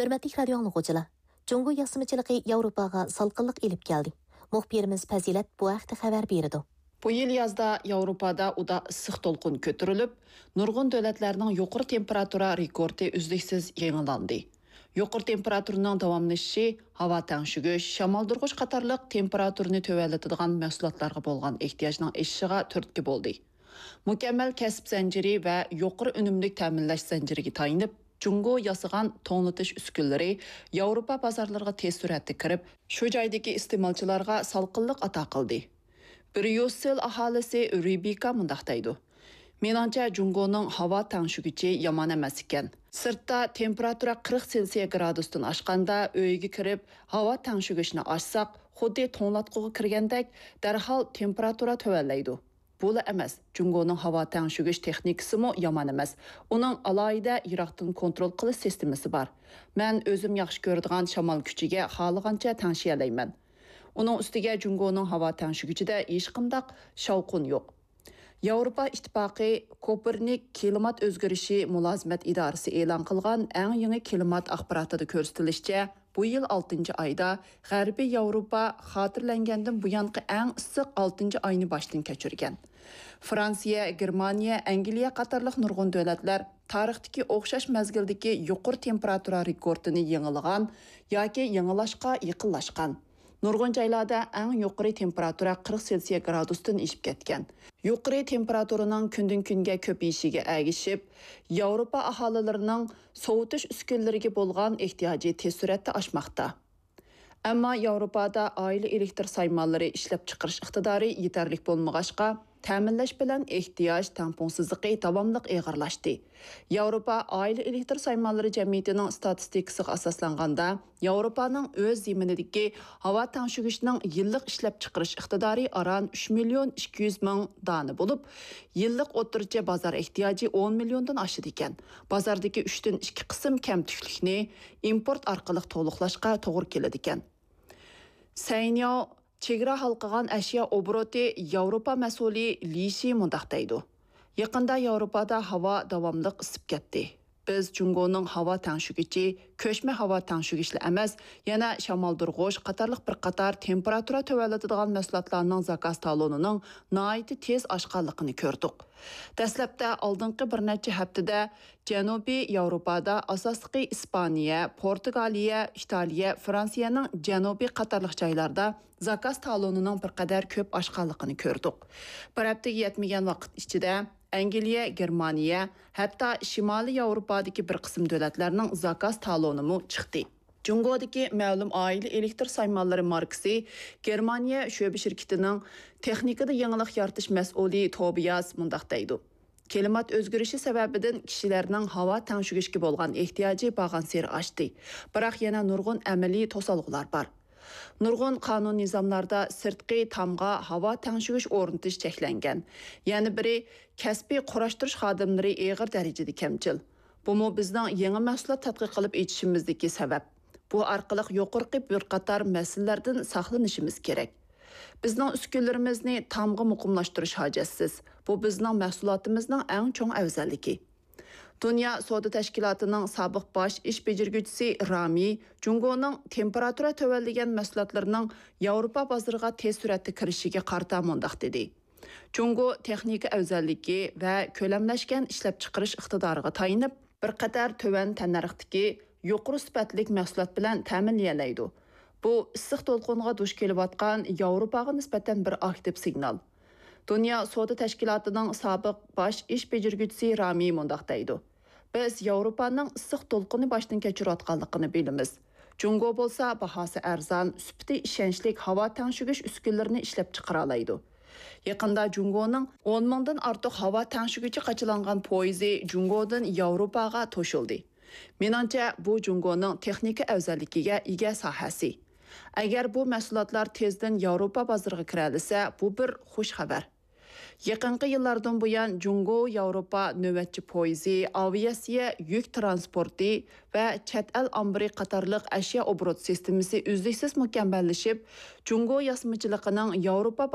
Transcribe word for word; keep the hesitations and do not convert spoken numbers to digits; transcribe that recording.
Hörmətli radio anlıqçılar, Cungo yasımçılığı Avropaga salqınlıq elib geldi. Muxbirimiz Fazilat bu haqda xabar berdi. Bu yil yazda Avropada uda issiq to'lqin ko'tarilib, nurg'un davlatlarning yuqori temperatura rekordi uzluksiz yangilandi. Yuqori temperaturaning davomlashishi havo tangshigish, shamoldurg'ich qatorliq temperaturani tövallatadigan mahsulotlarga bo'lgan ehtiyojning eshishiga turtki bo'ldi. Mukammal kasb zanjiri va yuqori unumli ta'minlash zanjiriga tayinib, Cungo yasıgan to'nlatish uskunlari Yevropa bozorlariga tez suratda kirib, shu joydagi iste'molchilarga salqinlik ato qildi. Bryussel aholisi Rebecca mundaq deydi. Menimcha Cungoning havo tangshigichi yomon emas ekan. Sirtda temperatura qirq selsiya gradusdan oshganda uyga kirib, havo tangshigishni ochsaq, xuddi to'nlatquga kirgandek darhol temperatura tövallaydi. Bo'la emas. Cungoning havo tangshigish texnikasi mo yomon emas. Uning alohida yiroqdan kontrol qilish sistemasi bor. Men o'zim yaxshi ko'radigan shamol kuchiga xohlagancha tangshiyalayman. Uning ustiga Cungoning havo tangshigichida hech qanday shovqin yo'q. Yevropa ittifoqi Kopernik klimat o'zgarishi mulozimat idorasi e'lon qilgan eng yangi klimat axborotida ko'rsatilishicha, bu yil oltinchi oyda G'arbiy Yevropa xotirlangandan buyangi eng issiq oltinchi oyni boshdan kechirgan. Fransiya, Germaniya, Angliya qatorliq nurg'un davlatlar tarixdagi o'xshash mazgildagi yuqori temperatura rekordini yangilagan yoki yangilashga yaqinlashgan. Nurg'un joylarda eng yuqori temperatura qirq selsiya gradusdan oshib ketgan. Yuqori temperaturaning kundan kunga ko'payishiga ergishib, Yevropa aholilarining sovutish uskunalariga bo'lgan ehtiyoji tez suratda oshmoqda. Ammo Yevropada oila elektr saymonlari ishlab chiqarish iqtidori yetarli bo'lmag'achqa, ta'minlash bilan ehtiyoj tampongsizligi davomli og'irlashdi. Yevropa oila elektr saymonlari jamiyatining statistikasiga asoslanganda, Yevropaning o'z zaminidagi havo tangshigishining yillik ishlab chiqarish iqtidori aran uch million ikki yuz ming dona bo'lib, yillik o'rtacha bozor ehtiyoji o'n milliondan oshadi ekan. Bozordagi uchdan ikki qism kamtuklikni import orqali to'liqlashga to'g'ri keladi ekan. Sayniyo chegara halqagan ashyo obroti Yevropa mas'uli Lishi mundaq deydi. Yaqinda Yevropada havo davomli isib ketdi. Biz Cungoning havo tangshigichi ko'chma havo tangshigichli emas, yana shamoldurg'ich qatorliq bir qator temperatura tövallatadigan mahsulotlarning zakaz talonining nihoyat tez oshganligini ko'rdik. Dastlabda oldingi bir necha haftada Janubiy Yevropada asosliqi Ispaniya, Portugaliya, Italiya, Fransiyaning janubiy qatorliq joylarda zakaz talonining bir qadar ko'p oshganligini ko'rdik. Bir haftaga yetmagan vaqt ichida Angliya, Germaniya, hatto Shimoliy Yevropadagi bir qism davlatlarning zakaz talonimi chiqdi. Cungodagi ma'lum oila elektr saymonlari markasi Germaniya sho'ba shirkatining texnikada yangilik yaratish mas'uli Tobias mundaq deydi. Klimat o'zgarishi sababidan kishilarning havo tangshigishga bo'lgan ehtiyoji bag'an seri oshdi. Biroq yana nurg'un amaliy to'salg'ular bor. Nurg'un qonun nizomlarda sirtqi tamga havo tangshigish o'rnatish cheklangan. Yana biri kasbiy qurashtirish xodimlari og'ir darajada kamchil. Bu mo bizning yangi mahsulot tadqiq qilib etishimizdagi sabab. Bu orqali yuqorqi bir qator masalalardan saqlanishimiz kerak. Bizning uskunlarimizni tamga muqimlashtirish hojatsiz. Bu bizning mahsulotimizning eng chong afzalligi. Dünya Savdo Tashkilotining sobiq bosh ish bajaruvchisi Rami Cungoning temperatura tövallagan mahsulotlarining Yevropa bozoriga tez suratda kirishiga qarata mundaq dedi. Cungo texnika afzalligi va ko'lamlashgan ishlab chiqarish iqtidoriga tayinib, bir qator to'van tannarxdagi yuqori sifatli mahsulot bilan ta'minlaydi. Bu issiq to'lqinga duch kelayotgan Yevropaga nisbatan bir aktiv signal. Dünya Savdo Tashkilotining sobiq bosh ish bajaruvchisi Rami mundaq deydi. Biz Yevropaning issiq to'lqini boshdan kechirayotganligini bilamiz. Cungo bo'lsa bahosi arzon, sifati ishonchli havo tangshigish uskunalarini ishlab chiqara oladi. Yaqinda Cungoning o'n mingdan ortiq havo tangshigichi qachilangan poyezi Cungodan Yevropaga to'shildi. Menimcha bu Cungoning texnika afzalligiga ega sohasi. Agar bu mahsulotlar tezdan Yevropa bozoriga kira olsa, bu bir xush xabar. Yaqinqi yillardan buyon Cungo Yevropa navbatchi poyezi, aviatsiya, yuk transporti va chet el ambiri qatorliq ashyo obrot sistemasi uzluksiz mukammallashib, Cungo yasmichiligining Yevropa